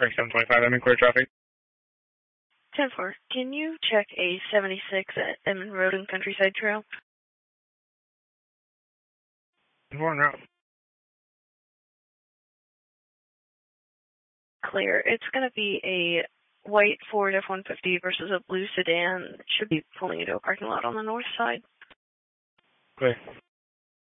Sorry, 725, I'm in clear traffic. 10-4, can you check a 76 at Edmond Road and Countryside Trail? 10-4 en route. Clear. It's going to be a white Ford F-150 versus a blue sedan. It should be pulling into a parking lot on the north side. Clear.